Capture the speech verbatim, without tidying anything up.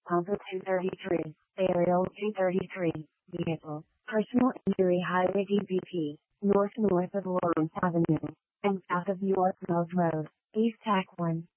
Pumper two thirty-three, Aerial two thirty-three, Vehicle, Personal Injury Highway D B P, north north of Lawrence Avenue, and south of York Mills Road, East Tack one.